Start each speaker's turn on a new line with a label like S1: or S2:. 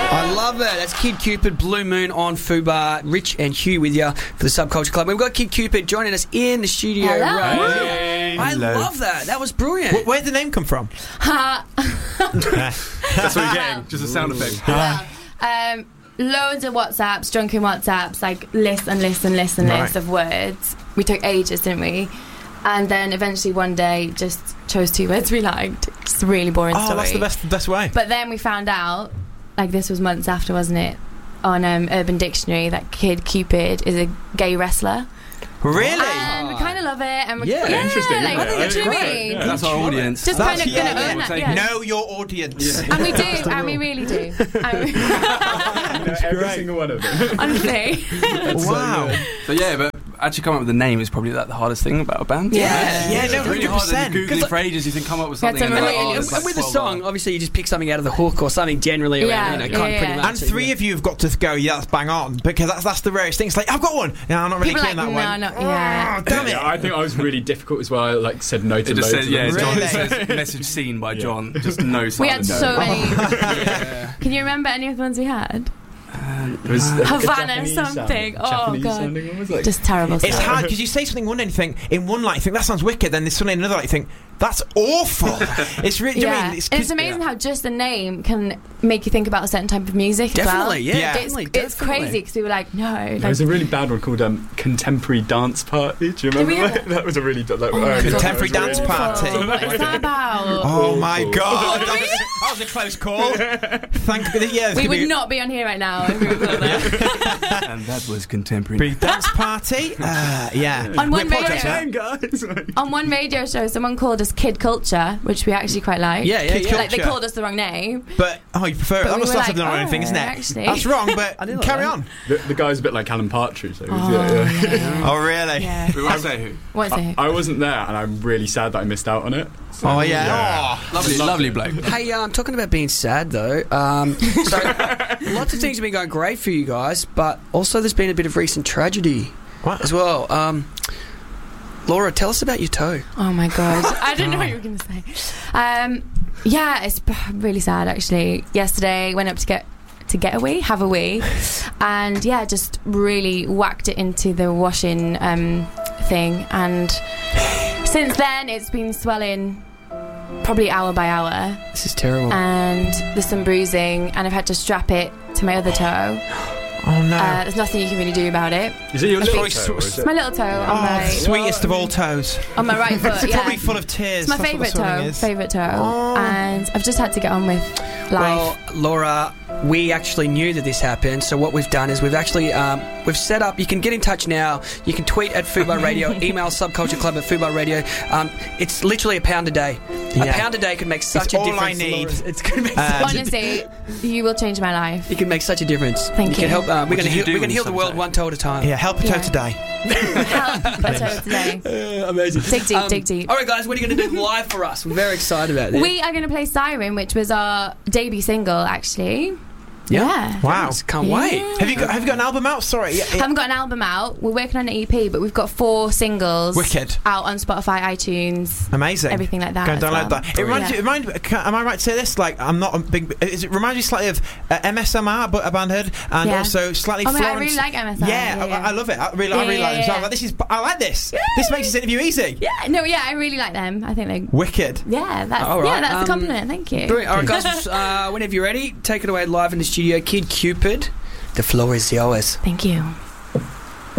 S1: I love it. That's Kid Cupid, Blue Moon on Fubar. Rich and Hugh with you for the Subculture Club. We've got Kid Cupid joining us in the studio.
S2: Hello.
S1: Right. I love that. That was brilliant.
S3: Where'd the name come from?
S4: That's what you're getting. Just a sound effect.
S2: Loads of WhatsApps, drunken WhatsApps, like lists of words. We took ages, didn't we? And then eventually one day just chose 2 words we liked. It's a really boring story.
S3: Oh, that's the best way.
S2: But then we found out, like this was months after, wasn't it? On Urban Dictionary, that Kid Cupid is a gay wrestler.
S3: Really?
S2: And we kind of love it. And
S4: interesting.
S2: Like,
S4: I think
S2: what do you mean?
S4: Yeah, that's our audience.
S2: Just kind of going to own that. Yeah.
S3: Know your audience.
S2: And we do, and we really do.
S4: Every single one of them.
S2: Honestly.
S3: Wow.
S4: So yeah, but actually coming up with a name is probably like the hardest thing about a band.
S2: Yeah.
S3: Yeah, no,
S4: It's really hard.
S3: 100%.
S4: Googling for ages, you can come up with
S2: That's
S4: something.
S2: a
S4: And
S2: really-
S4: then, it's
S1: And
S4: like
S1: with a
S4: 12
S1: song, obviously you just pick something out of the hook or something generally around, pretty much.
S3: And 3 of you have got to go, yeah, that's bang on, because that's the rarest thing. It's like, I've got one. No, I'm not really
S2: People
S3: clear
S2: like,
S3: that
S2: no,
S3: one.
S2: not, yeah.
S3: Oh, damn it.
S5: Yeah, I think I was really difficult as well. I like said no to
S4: It just
S5: loads
S4: says,
S5: of them.
S4: John
S3: Really?
S4: says message seen by John. Just no
S2: We
S4: silent
S2: had
S4: no.
S2: so many. Can you remember any of the ones we had?
S5: It was like a
S2: Havana
S5: Japanese
S2: something.
S5: sounding-
S2: Oh,
S5: Japanese
S2: God.
S5: sounding one was like,
S2: Just terrible
S3: It's
S2: stuff.
S3: hard because you say something one day and you think, in one light, you think that sounds wicked, then there's suddenly another light, you think, that's awful. It's really, do you know what I mean?
S2: And it's amazing how just the name can make you think about a certain type of music
S1: Definitely,
S2: as well.
S1: yeah.
S2: It's crazy because we were like, no.
S5: there
S2: Like,
S5: was a really bad one called Contemporary Dance Party. Do you remember
S2: we have
S5: that? That was a really
S2: God.
S3: Contemporary
S5: that was
S3: Dance
S5: really
S3: Party.
S2: what is that about?
S3: Oh my
S5: Awful.
S3: God. That was a close call. Thank you. Yeah,
S2: We would not be on here right now if we were called that.
S4: And that was contemporary.
S3: Dance Party? Yeah.
S2: On one
S3: We apologise,
S2: radio,
S5: guys.
S2: on one radio show, someone called us Kid Culture, which we actually quite like.
S1: Yeah, yeah,
S3: Kid
S1: yeah.
S2: Like they
S3: Culture.
S2: called us the wrong name.
S3: But, you prefer it.
S2: But
S3: That
S2: we
S3: must
S2: were
S3: not have
S2: like,
S3: the wrong thing, isn't it?
S2: actually.
S3: That's wrong, but
S1: I didn't like
S3: carry
S1: that.
S3: on.
S5: The guy's a bit like Alan Partridge. So
S3: Oh, really?
S2: Yeah.
S4: We won't say who.
S2: Won't say who.
S5: I wasn't there, and I'm really sad that I missed out on it. So,
S3: Oh, yeah.
S4: Lovely bloke.
S1: Hey, talking about being sad though, so lots of things have been going great for you guys, but also there's been a bit of recent tragedy
S3: What?
S1: as well. Laura, tell us about your toe.
S2: Oh my God. I didn't know what you were going to say. Yeah, it's really sad actually. Yesterday, went up to have a wee, and yeah, just really whacked it into the washing thing, and since then it's been swelling probably hour by hour,
S1: This is terrible.
S2: and there's some bruising, and I've had to strap it to my other toe.
S3: Oh, no.
S2: There's nothing you can really do about it.
S5: Is it your little
S3: It's
S5: toe? Or is
S2: It's my little toe on my
S3: the sweetest of all toes.
S2: right foot.
S3: It's
S2: Yeah.
S3: probably full of tears.
S2: It's my
S3: That's what the
S2: favourite
S3: swelling
S2: toe,
S3: is.
S2: and I've just had to get on with life.
S1: Well, Laura, we actually knew that this happened, so what we've done is we've actually we've set up. You can get in touch now. You can tweet at Fubar Radio, email subcultureclub at Fubar Radio. It's literally £1 a day.
S3: Yeah.
S1: £1 a day could make such
S3: It's
S1: a
S3: all
S1: difference.
S3: I need.
S1: Laura. It's going to make such a
S2: Honestly, you will change my life.
S1: You can make such a difference.
S2: Thank
S1: can
S2: you.
S1: help. We're going
S4: did you do
S1: to
S4: when
S1: heal
S4: you
S1: the
S4: sucked
S1: world
S4: it?
S1: one toe at a time.
S3: Yeah, help a toe
S2: Yeah.
S3: today.
S2: Help my toe today.
S1: Amazing.
S2: Dig deep, dig deep.
S1: All right, guys, what are you going to do live for us? We're very excited about this.
S2: We are going to play Siren, which was our debut single, actually. Yeah.
S3: Wow.
S1: Can't wait.
S3: Have you got an album out? Sorry. Yeah,
S2: Haven't got an album out. We're working on an EP, but we've got 4 singles
S3: Wicked.
S2: out on Spotify, iTunes,
S3: Amazing.
S2: everything like that.
S3: Go and
S2: as
S3: download
S2: well.
S3: that. It reminds you. Am I right to say this? Like, I'm not a big. It reminds you slightly of MSMR, but a band heard, and
S2: Yeah.
S3: also slightly.
S2: Oh my God, I
S3: Florence.
S2: really like MSR.
S3: Yeah,
S2: Yeah.
S3: I love it. I really like it. So I'm like, I like this. This makes this interview easy.
S2: Yeah, no, yeah, I really like them. I think they.
S3: Wicked.
S2: Yeah, that's
S1: All right,
S2: that's a compliment. Thank you.
S1: Brilliant. All right, guys, whenever you're ready, take it away live in the studio. Kid Cupid, the floor is yours.
S2: Thank you.